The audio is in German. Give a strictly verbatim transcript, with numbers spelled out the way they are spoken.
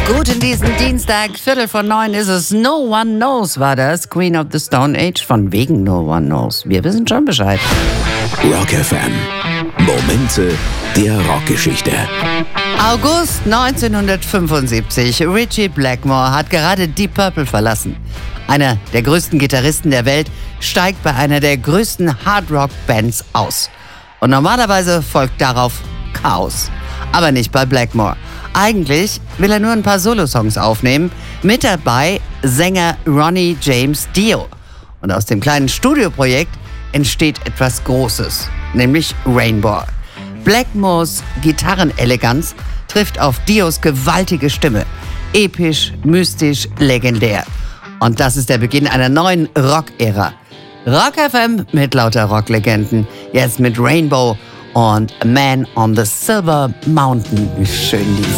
Guten diesen Dienstag, Viertel vor neun ist es. No One Knows war das. Queen of the Stone Age, von wegen No One Knows. Wir wissen schon Bescheid. Rock F M. Momente der Rockgeschichte. August neunzehnhundertfünfundsiebzig. Ritchie Blackmore hat gerade Deep Purple verlassen. Einer der größten Gitarristen der Welt steigt bei einer der größten Hard-Rock-Bands aus. Und normalerweise folgt darauf Chaos. Aber nicht bei Blackmore. Eigentlich will er nur ein paar Solosongs aufnehmen. Mit dabei Sänger Ronnie James Dio. Und aus dem kleinen Studioprojekt entsteht etwas Großes, nämlich Rainbow. Blackmores Gitarreneleganz trifft auf Dios gewaltige Stimme. Episch, mystisch, legendär. Und das ist der Beginn einer neuen Rock-Ära. Rock F M mit lauter Rocklegenden. Jetzt mit Rainbow und Man on the Silver Mountain. Schön dies.